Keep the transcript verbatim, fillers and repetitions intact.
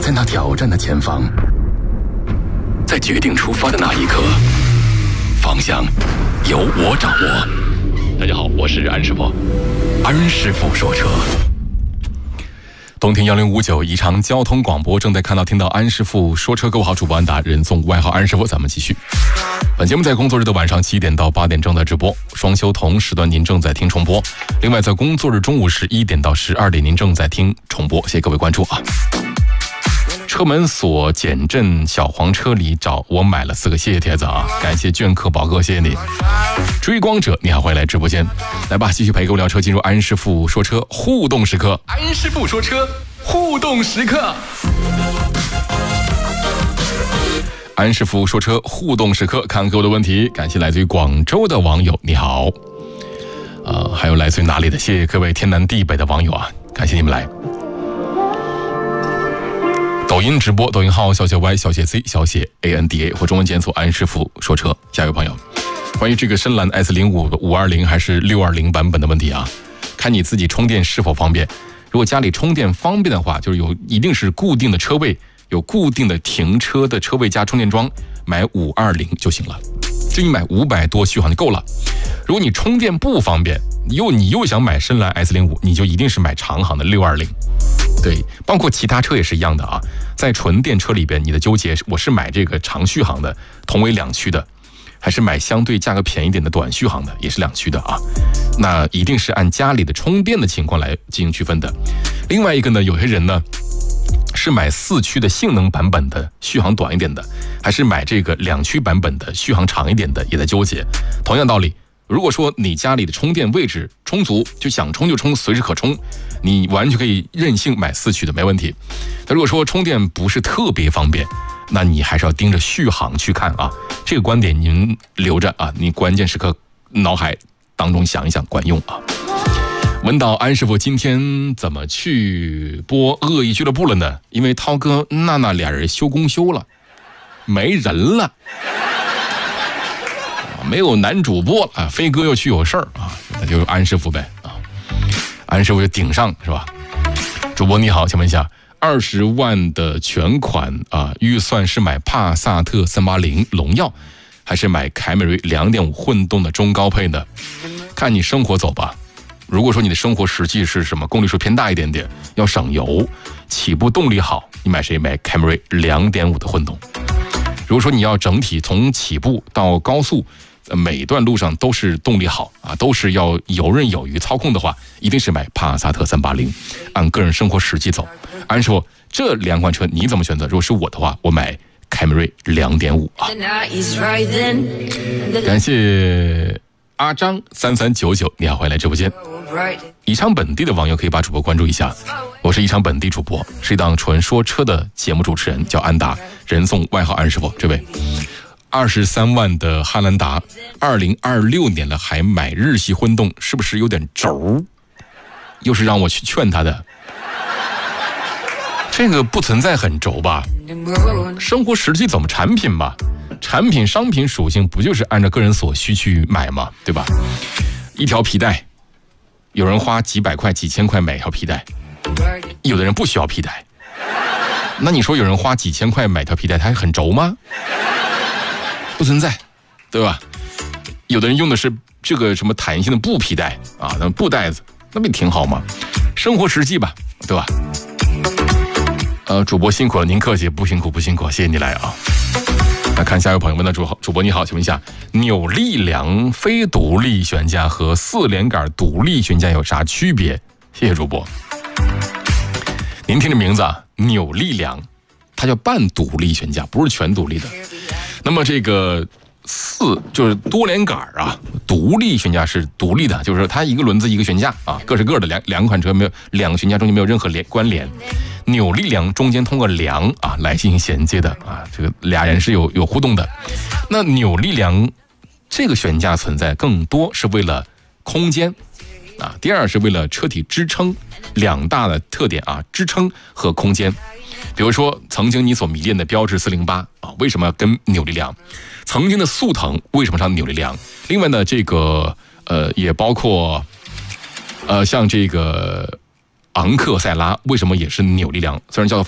在那挑战的前方，在决定出发的那一刻，方向由我掌握。大家好，我是安师傅，安师傅说车。东听一零五九宜昌交通广播正在看到听到安师傅说车，各位好，主播安达，人送外号安师傅，咱们继续。本节目在工作日的晚上七点到八点正在直播，双休同时段您正在听重播。另外在工作日中午十一点到十二点您正在听重播，谢谢各位关注啊。车门锁减震小黄车里找我买了四个，谢谢帖子啊，感谢镌刻宝哥，谢谢你。追光者你好，欢迎来直播间，来吧，继续陪各位聊车，进入安师傅说车互动时刻。安师傅说车互动时刻，安师傅说车互动时刻，看各位的问题，感谢来自于广州的网友，你好。呃，还有来自于哪里的，谢谢各位天南地北的网友啊，感谢你们来。抖音直播，抖音号小写 Y 小写 C 小写 A N D A 或中文检索安师傅说车。下一位朋友，关于这个深蓝 S 零五 五二零还是六二零版本的问题啊，看你自己充电是否方便。如果家里充电方便的话，就是有一定是固定的车位，有固定的停车的车位加充电桩，买五二零就行了。至于买五百多续航就够了。如果你充电不方便，又你又想买深蓝 S 零五，你就一定是买长航的六二零。对，包括其他车也是一样的啊。在纯电车里边，你的纠结我是买这个长续航的同为两驱的，还是买相对价格便宜点的短续航的也是两驱的啊。那一定是按家里的充电的情况来进行区分的。另外一个呢，有些人呢是买四驱的性能版本的续航短一点的，还是买这个两驱版本的续航长一点的，也在纠结。同样道理，如果说你家里的充电位置充足，就想充就充，随时可充，你完全可以任性买四驱的，没问题。但如果说充电不是特别方便，那你还是要盯着续航去看啊。这个观点您留着啊，你关键时刻脑海当中想一想，管用啊。问到安师傅今天怎么去播恶意俱乐部了呢？因为涛哥娜娜俩人休公休了，没人了，没有男主播了啊，飞哥又去有事儿啊，那就安师傅呗啊，安师傅就顶上是吧？主播你好，请问一下，二十万的全款啊，预算是买帕萨特三八零荣耀，还是买凯美瑞两点五混动的中高配呢？看你生活走吧。如果说你的生活实际是什么公里数偏大一点点，要省油，起步动力好，你买谁？买凯美瑞两点五的混动。如果说你要整体从起步到高速，每段路上都是动力好啊，都是要游刃有余操控的话，一定是买帕萨特三八零，按个人生活实际走。安师傅，这两款车你怎么选择？如果是我的话，我买凯美瑞两点五啊。感谢阿张三三九九，你好，欢迎来直播间。宜昌本地的网友可以把主播关注一下，我是宜昌本地主播，是一档纯说车的节目主持人，叫安达，人送外号安师傅。这位二十三万的汉兰达，二零二六年了还买日系混动，是不是有点轴？又是让我去劝他的。这个不存在很轴吧？生活实际怎么产品吧？产品商品属性不就是按照个人所需去买吗？对吧？一条皮带，有人花几百块几千块买一条皮带，有的人不需要皮带，那你说有人花几千块买条皮带它很轴吗？不存在，对吧？有的人用的是这个什么弹性的布皮带啊，那布带子，那不也挺好吗？生活实际吧，对吧？呃，主播辛苦了，您客气，不辛苦不辛苦，谢谢你来啊。来看下一位朋友问的主主播你好，请问一下，扭力梁非独立悬架和四连杆独立悬架有啥区别？谢谢主播。您听这名字啊，扭力梁，它叫半独立悬架，不是全独立的。那么这个四就是多连杆啊，独立悬架是独立的，就是它一个轮子一个悬架啊，各是各的，两两款车没有两个悬架中间没有任何连关联。扭力梁中间通过梁啊来进行衔接的啊，这个俩人是有有互动的。那扭力梁这个悬架存在更多是为了空间啊，第二是为了车体支撑，两大的特点啊，支撑和空间。比如说曾经你所迷恋的标致四零八啊，为什么要跟扭力梁？曾经的速腾为什么上扭力梁？另外呢，这个呃也包括呃像这个昂克赛拉为什么也是扭力梁？虽然叫